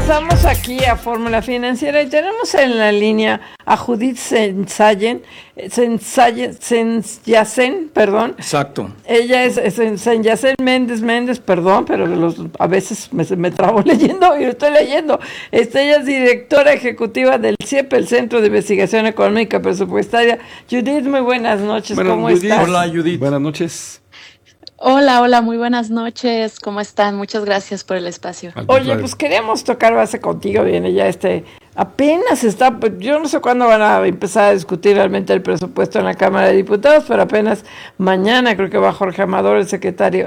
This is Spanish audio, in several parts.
Regresamos aquí a Fórmula Financiera y tenemos en la línea a Judith Senyacen, perdón. Exacto. Ella es Senyacen Méndez, perdón, pero a veces me trabo leyendo y lo estoy leyendo. Ella es directora ejecutiva del CIEP, el Centro de Investigación Económica Presupuestaria. Judith, muy buenas noches, ¿cómo estás? Hola, Judith. Buenas noches. Hola, muy buenas noches, ¿cómo están? Muchas gracias por el espacio. Oye, pues queríamos tocar base contigo, viene ya apenas está, yo no sé cuándo van a empezar a discutir realmente el presupuesto en la Cámara de Diputados, pero apenas mañana creo que va Jorge Amador, el secretario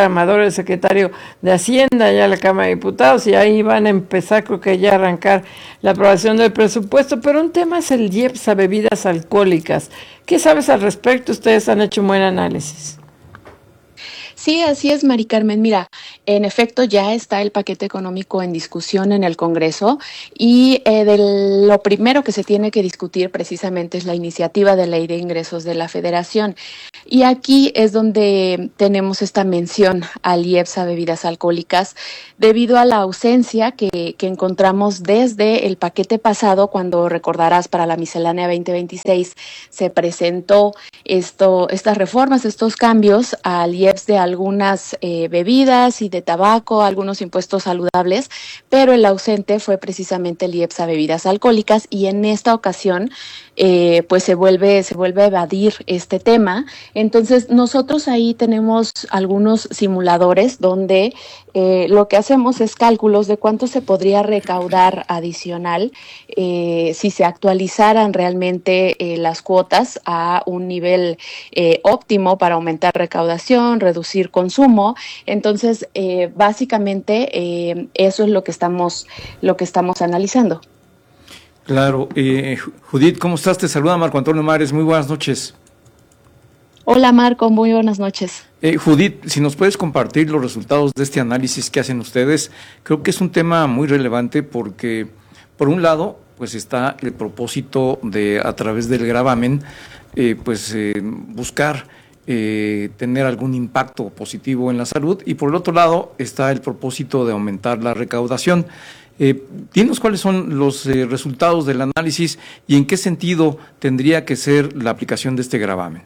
de Hacienda ya a la Cámara de Diputados, y ahí van a empezar, creo que ya arrancar la aprobación del presupuesto, pero un tema es el IEPS a bebidas alcohólicas. ¿Qué sabes al respecto? Ustedes han hecho un buen análisis. Sí, así es, Mari Carmen. Mira, en efecto ya está el paquete económico en discusión en el Congreso y lo primero que se tiene que discutir precisamente es la iniciativa de ley de ingresos de la Federación. Y aquí es donde tenemos esta mención al IEPS a bebidas alcohólicas debido a la ausencia que encontramos desde el paquete pasado, cuando recordarás para la miscelánea 2026 se presentó estas reformas, estos cambios al IEPS de algunas bebidas y de tabaco, algunos impuestos saludables, pero el ausente fue precisamente el IEPS a bebidas alcohólicas, y en esta ocasión pues se vuelve a evadir este tema. Entonces nosotros ahí tenemos algunos simuladores donde lo que hacemos es cálculos de cuánto se podría recaudar adicional si se actualizaran realmente las cuotas a un nivel óptimo para aumentar recaudación, reducir consumo. Entonces básicamente eso es lo que estamos analizando. Claro, Judith, ¿cómo estás? Te saluda Marco Antonio Mares, muy buenas noches. Hola Marco, muy buenas noches. Judith, si nos puedes compartir los resultados de este análisis que hacen ustedes, creo que es un tema muy relevante porque, por un lado, pues está el propósito de, a través del gravamen, buscar tener algún impacto positivo en la salud, y por el otro lado está el propósito de aumentar la recaudación. Dinos cuáles son los resultados del análisis y en qué sentido tendría que ser la aplicación de este gravamen.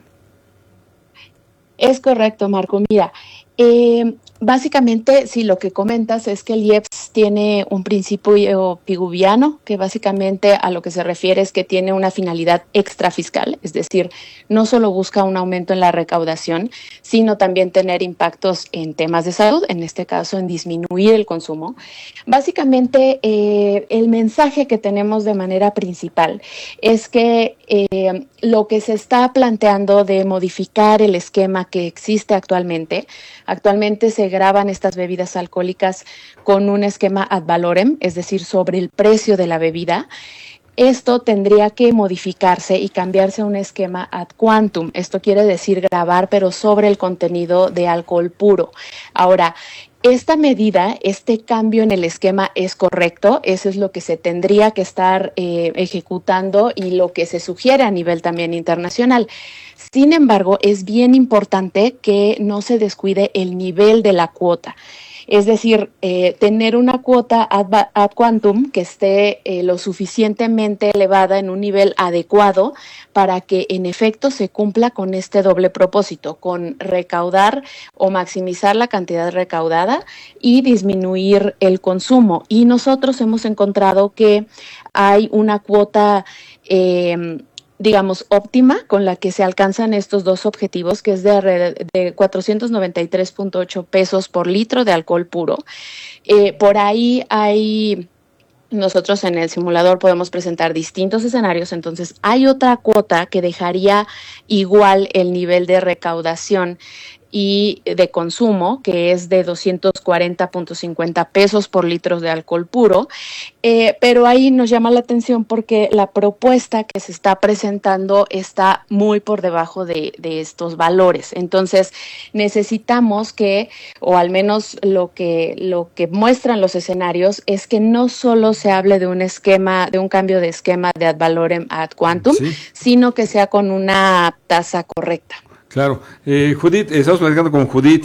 Es correcto, Marco. Mira, básicamente, sí, lo que comentas es que el IEPS tiene un principio pigouviano, que básicamente a lo que se refiere es que tiene una finalidad extrafiscal, es decir, no solo busca un aumento en la recaudación, sino también tener impactos en temas de salud, en este caso en disminuir el consumo. Básicamente, el mensaje que tenemos de manera principal es que lo que se está planteando de modificar el esquema que existe actualmente se graban estas bebidas alcohólicas con un esquema ad valorem, es decir, sobre el precio de la bebida. Esto tendría que modificarse y cambiarse a un esquema ad quantum. Esto quiere decir gravar, pero sobre el contenido de alcohol puro. Ahora, esta medida, este cambio en el esquema es correcto, eso es lo que se tendría que estar ejecutando y lo que se sugiere a nivel también internacional. Sin embargo, es bien importante que no se descuide el nivel de la cuota. Es decir, tener una cuota ad quantum que esté lo suficientemente elevada en un nivel adecuado para que en efecto se cumpla con este doble propósito, con recaudar o maximizar la cantidad recaudada y disminuir el consumo. Y nosotros hemos encontrado que hay una cuota óptima con la que se alcanzan estos dos objetivos, que es de 493.8 pesos por litro de alcohol puro. Por ahí nosotros en el simulador podemos presentar distintos escenarios, entonces hay otra cuota que dejaría igual el nivel de recaudación y de consumo, que es de 240.50 pesos por litro de alcohol puro, pero ahí nos llama la atención porque la propuesta que se está presentando está muy por debajo de estos valores. Entonces necesitamos que, o al menos lo que muestran los escenarios, es que no solo se hable de un esquema, de un cambio de esquema de ad valorem a ad quantum, sí, sino que sea con una tasa correcta. Claro. Judith, estamos platicando con Judith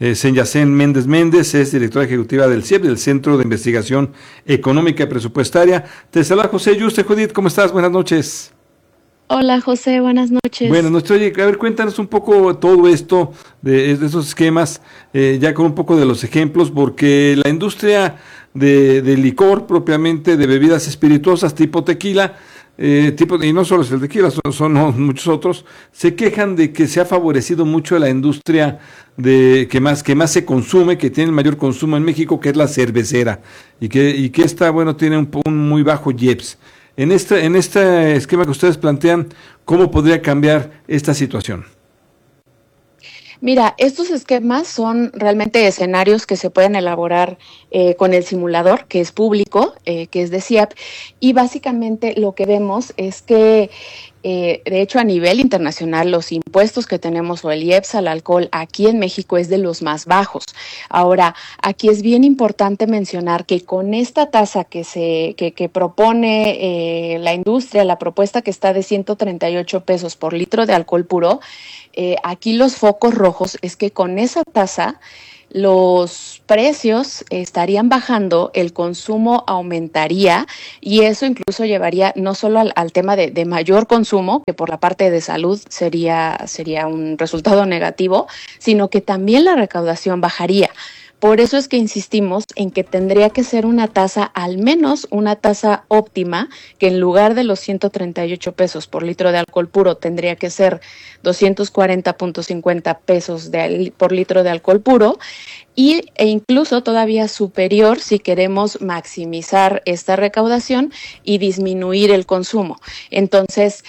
Senyacén Méndez Méndez es directora ejecutiva del CIEP, del Centro de Investigación Económica y Presupuestaria. Te saluda José Yuste. Judith, ¿cómo estás? Buenas noches. Hola José, buenas noches. Buenas noches. Oye, a ver, cuéntanos un poco todo esto de esos esquemas, ya con un poco de los ejemplos, porque la industria de licor propiamente, de bebidas espirituosas tipo tequila, y no solo es el tequila, son muchos otros, se quejan de que se ha favorecido mucho la industria de que más se consume, que tiene el mayor consumo en México, que es la cervecera, y que esta, bueno, tiene un muy bajo IEPS. En este esquema que ustedes plantean, ¿cómo podría cambiar esta situación? Mira, estos esquemas son realmente escenarios que se pueden elaborar con el simulador, que es público, que es de CIEP, y básicamente lo que vemos es que, de hecho, a nivel internacional, los impuestos que tenemos o el IEPS al alcohol aquí en México es de los más bajos. Ahora, aquí es bien importante mencionar que con esta tasa que propone la industria, la propuesta que está de 138 pesos por litro de alcohol puro, aquí los focos rojos es que con esa tasa los precios estarían bajando, el consumo aumentaría y eso incluso llevaría no solo al tema de mayor consumo, que por la parte de salud sería un resultado negativo, sino que también la recaudación bajaría. Por eso es que insistimos en que tendría que ser una tasa, al menos una tasa óptima, que en lugar de los 138 pesos por litro de alcohol puro tendría que ser 240.50 pesos por litro de alcohol puro, e incluso todavía superior si queremos maximizar esta recaudación y disminuir el consumo. Entonces,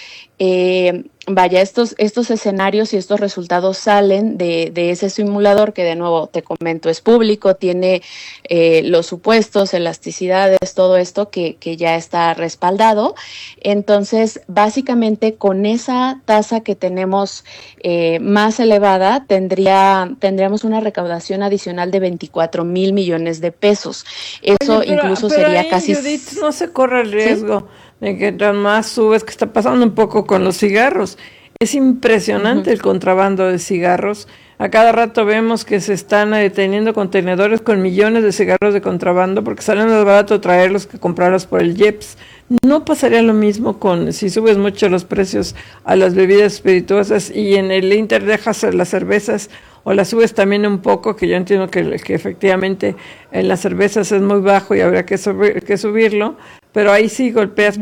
estos escenarios y estos resultados salen de ese simulador que, de nuevo, te comento, es público, tiene los supuestos, elasticidades, todo esto que ya está respaldado. Entonces, básicamente, con esa tasa que tenemos más elevada, tendríamos una recaudación adicional de 24,000 millones de pesos. Eso incluso sería ahí, casi... Judith, no se corre el riesgo. ¿Sí? De que tras más subes, que está pasando un poco con los cigarros. Es impresionante el contrabando de cigarros. A cada rato vemos que se están deteniendo contenedores con millones de cigarros de contrabando porque sale más barato traerlos que comprarlos por el IEPS. No pasaría lo mismo si subes mucho los precios a las bebidas espirituosas y en el Inter dejas las cervezas o las subes también un poco, que yo entiendo que efectivamente en las cervezas es muy bajo y habría que subirlo, pero ahí sí golpeas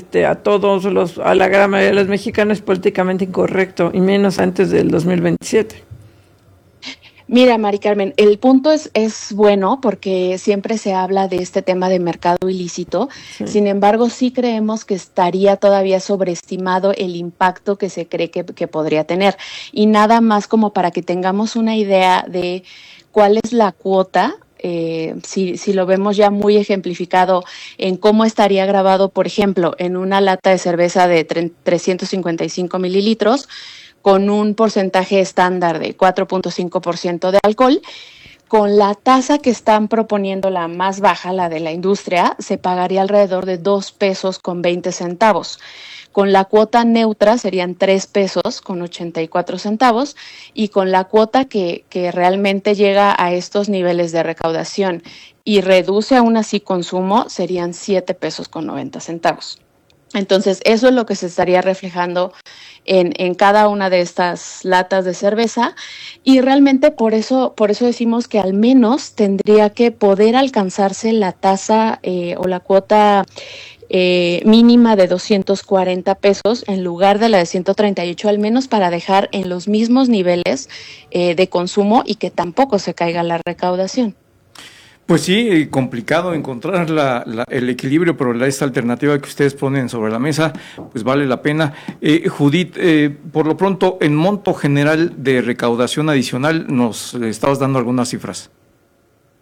a la gran mayoría de los mexicanos políticamente incorrecto, y menos antes del 2027. Mira, Mari Carmen, el punto es bueno porque siempre se habla de este tema de mercado ilícito. Sí. Sin embargo, sí creemos que estaría todavía sobreestimado el impacto que se cree que podría tener. Y nada más como para que tengamos una idea de cuál es la cuota. Si lo vemos ya muy ejemplificado en cómo estaría grabado, por ejemplo, en una lata de cerveza de 355 mililitros, con un porcentaje estándar de 4.5% de alcohol, con la tasa que están proponiendo, la más baja, la de la industria, se pagaría alrededor de 2 pesos con 20 centavos. Con la cuota neutra serían 3 pesos con 84 centavos y con la cuota que realmente llega a estos niveles de recaudación y reduce aún así consumo serían 7 pesos con 90 centavos. Entonces, eso es lo que se estaría reflejando en cada una de estas latas de cerveza y realmente por eso decimos que al menos tendría que poder alcanzarse la tasa o la cuota mínima de 240 pesos en lugar de la de 138, al menos para dejar en los mismos niveles de consumo y que tampoco se caiga la recaudación. Pues sí, complicado encontrar el equilibrio, pero esta alternativa que ustedes ponen sobre la mesa, pues vale la pena. Judith, por lo pronto, en monto general de recaudación adicional, nos estabas dando algunas cifras.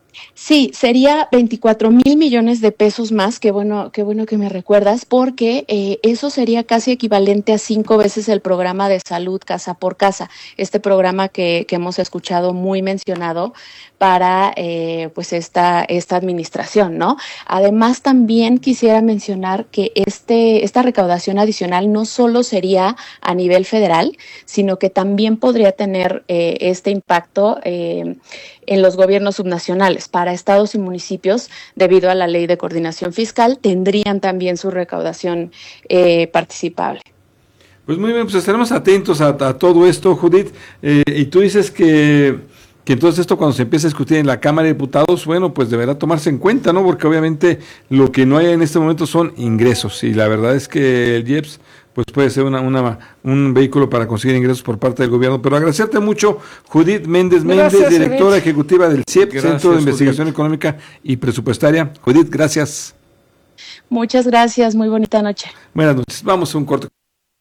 Sí, sería 24,000 millones de pesos más, qué bueno que me recuerdas, porque eso sería casi equivalente a 5 veces el programa de salud casa por casa, este programa que hemos escuchado muy mencionado para pues esta administración, ¿no? Además, también quisiera mencionar que esta recaudación adicional no solo sería a nivel federal, sino que también podría tener este impacto en los gobiernos subnacionales. Para estados y municipios, debido a la ley de coordinación fiscal, tendrían también su recaudación participable. Pues muy bien, pues estaremos atentos a todo esto, Judith. Y tú dices que entonces esto cuando se empieza a discutir en la Cámara de Diputados, bueno, pues deberá tomarse en cuenta, ¿no? Porque obviamente lo que no hay en este momento son ingresos, y la verdad es que el IEPS pues puede ser un vehículo para conseguir ingresos por parte del gobierno. Pero agradecerte mucho, Judith Méndez, directora ejecutiva del CIEP, Centro de Investigación Económica y Presupuestaria. Judith, gracias. Muchas gracias, muy bonita noche. Buenas noches, vamos a un corte.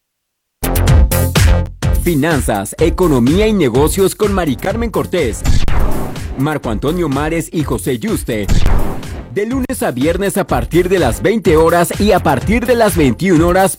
Finanzas, economía y negocios con Mari Carmen Cortés, Marco Antonio Mares y José Yuste. De lunes a viernes a partir de las 20 horas y a partir de las 21 horas